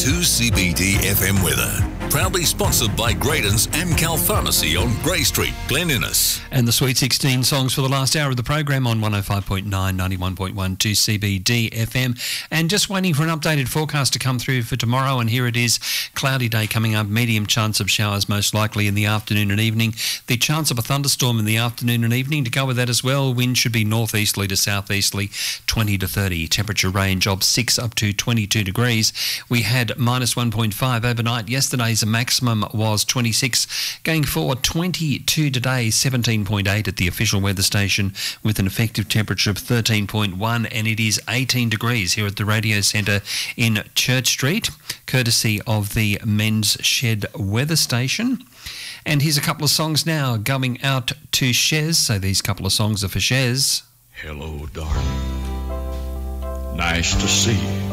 2CBD FM weather. Proudly sponsored by Graydon's Amcal Pharmacy on Grey Street, Glen Innes. And the Sweet 16 songs for the last hour of the program on 105.9, 91.1 2CBD FM. And just waiting for an updated forecast to come through for tomorrow. And here it is. Cloudy day coming up. Medium chance of showers most likely in the afternoon and evening. The chance of a thunderstorm in the afternoon and evening. To go with that as well, wind should be northeasterly to southeasterly, 20 to 30. Temperature range of 6 up to 22 degrees. We had minus 1.5 overnight. Yesterday's maximum was 26. Going forward, 22 today, 17.8 at the official weather station with an effective temperature of 13.1, and it is 18 degrees here at the Radio Centre in Church Street, courtesy of the Men's Shed weather station. And here's a couple of songs now going out to Shez. So these couple of songs are for Shez. Hello, darling. Nice to see you.